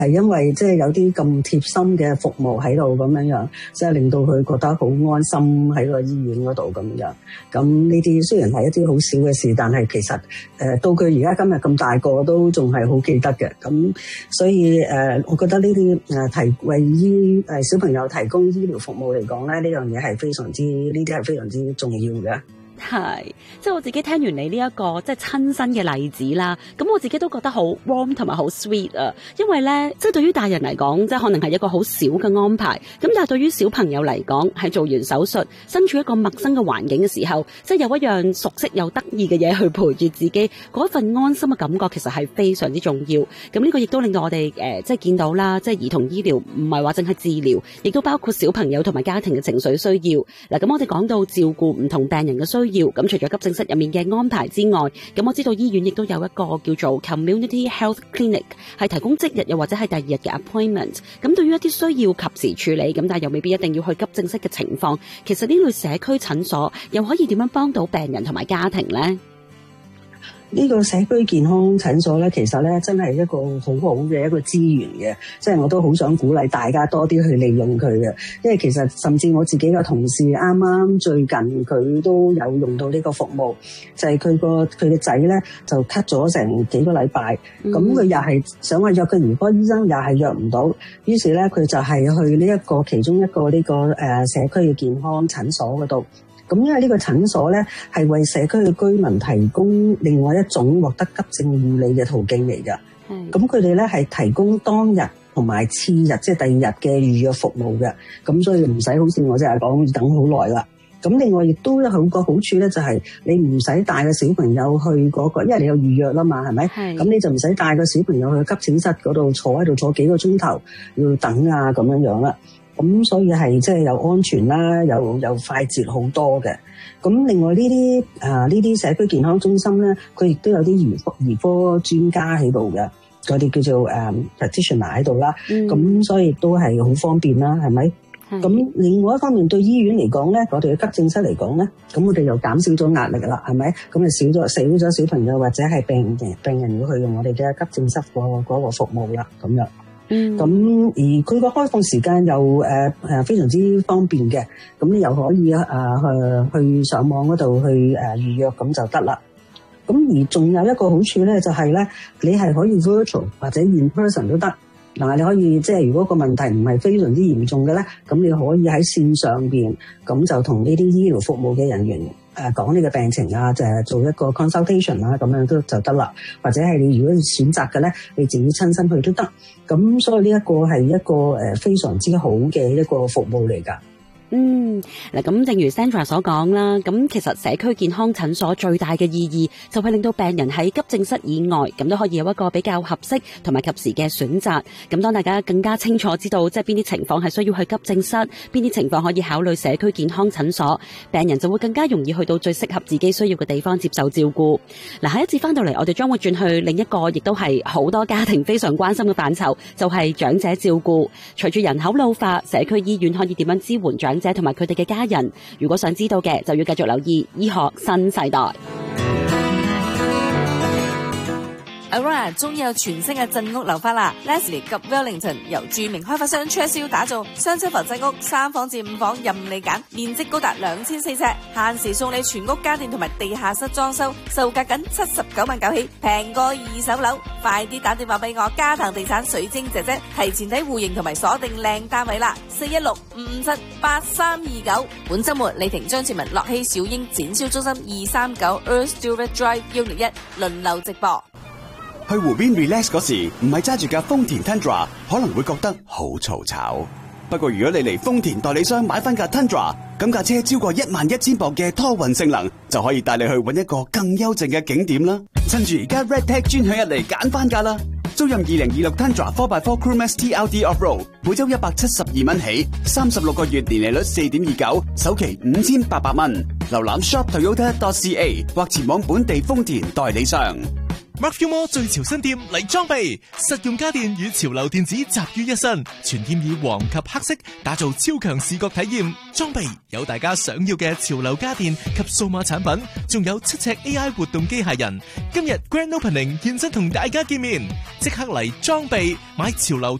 係因為即係有啲咁貼心嘅服務喺度咁樣，即係令到佢覺得好安心喺個醫院嗰度咁樣。咁呢啲雖然係一啲好少嘅事，但係其實到佢而家今日咁大個都仲係好記得嘅。咁所以我覺得呢啲為小朋友提供醫療服務嚟講咧，呢樣嘢係非常之重要嘅。 係，即係我自己聽完你呢一個即係親身嘅例子啦，咁我自己都覺得好 warm 同埋好 sweet 啊，因為咧即係對於大人嚟講，即係可能係一個好小嘅安排，咁但係對於小朋友嚟講，係做完手術，身處一個陌生嘅環境嘅時候，即係有一樣熟悉又得意嘅嘢去陪住自己，嗰份安心嘅感覺其實係非常之重要。咁呢個亦都令到我哋即係見到啦，即係兒童醫療唔係話淨係治療，亦都包括小朋友同埋家庭嘅情緒需要。嗱，咁我哋講到照顧唔同病人嘅需要。咁除咗急症室入面嘅安排之外，咁我知道醫院亦都有一個叫做 Community Health Clinic， 係提供即日又或者係第二日嘅 appointment。咁對於一啲需要及時處理，咁但係又未必一定要去急症室嘅情況，其實呢類社區診所又可以點樣幫到病人同埋家庭呢？ 呢個社區健康診所咧，其實咧真係一個好好嘅一個資源嘅，即係我都好想鼓勵大家多啲去利用佢嘅。因為其實甚至我自己嘅同事啱啱最近佢都有用到呢個服務，就係佢嘅仔咧就咳咗成幾個禮拜，咁佢又係想話約個兒科醫生，又係約唔到，於是咧佢就係去呢一個其中一個呢個社區嘅健康診所嗰度。咁因為呢個診所咧係為社區嘅居民提供另外一種獲得急症護理嘅途徑嚟㗎。咁佢哋咧係提供當日同埋次日，即係第二日嘅預約服務嘅。咁所以唔使好似我即係講等好耐啦。咁另外亦都有個好處咧，就係你唔使帶個小朋友去嗰個，因為你有預約啦嘛，係咪？咁你就唔使帶個小朋友去急症室嗰度坐喺度坐幾個鐘頭要等啊咁樣啦。咁所以係即係又安全啦，又快捷好多嘅。咁另外呢啲社區健康中心咧，佢亦都有啲兒科專家喺度嘅，佢哋叫做practitioner 喺度啦。咁所以亦都係好方便啦，係咪？咁另外一方面對醫院嚟講咧，我哋嘅急症室嚟講咧，咁我哋又減少咗壓力啦，係咪？咁就少咗小朋友或者係病人要去用我哋嘅急症室嗰個服務啦，咁樣。咁而佢個開放時間又非常之方便嘅，咁你又可以去上網嗰度去預約咁就得啦。咁而仲有一個好處咧，就係咧，你係可以 virtual 或者 in person 都得。嗱，你可以即係如果個問題唔係非常之嚴重嘅咧，咁你可以喺線上邊咁就同呢啲醫療服務嘅人員講你嘅病情啊，就係做一個 consultation 啊，咁樣都就得啦。或者係你如果選擇嘅咧，你自己親身去都得。咁所以呢一個係一個非常之好嘅一個服務嚟㗎。 嗱，咁正如 Sandra 所講啦，咁其實社區健康診所最大嘅意義就係令到病人喺急症室以外，咁都可以有一個比較合適同埋及時嘅選擇。咁當大家更加清楚知道即係邊啲情況係需要去急症室，邊啲情況可以考慮社區健康診所，病人就會更加容易去到最適合自己需要嘅地方接受照顧。嗱，下一節翻到嚟，我哋將會轉去另一個亦都係好多家庭非常關心嘅範疇，就係長者照顧。隨住人口老化，社區醫院可以點樣支援長者同埋佢哋嘅家人？如果想知道嘅，就要繼續留意醫學新世代。 Aurora 終於有全新嘅鎮屋樓花啦 ！Leslie 及 Wellington 由著名開發商 Churchill 打造雙層房鎮屋，3房至5房任你揀，面積高達2004尺，限時送你全屋家電同埋地下室裝修，售價僅79萬9起，平過二手樓。快啲打電話俾我嘉騰地產水晶姐姐，提前睇戶型同埋鎖定靚單位啦！416-557-8329。本週末，李婷、張志文、樂熙、小英展銷中心239 Earl Stewart Drive 161輪流直播。 去湖邊 relax 嗰時，唔係揸住架豐田 Tundra， 可能會覺得好嘈吵。不過如果你嚟豐田代理商買翻架 Tundra， 咁架車超過11000磅嘅拖運性能，就可以帶你去搵一個更幽靜嘅景點啦。趁住而家 Red Tag 專享1嚟揀翻架啦！租任2026 Tundra 4x4 Crewmax TLD Off-Road， 每周172蚊起，36個月年利率 4.29%， 首期5800蚊。瀏覽 shop.toyota.ca 或前往本地豐田代理商。 Mark Filmore 最潮新店嚟裝備，實用家電與潮流電子集於一身，全店以黃及黑色打造超強視覺體驗。裝備有大家想要嘅潮流家電及數碼產品，仲有7尺 AI 活動機械人。今日 Grand Opening 現身同大家見面，即刻嚟裝備買潮流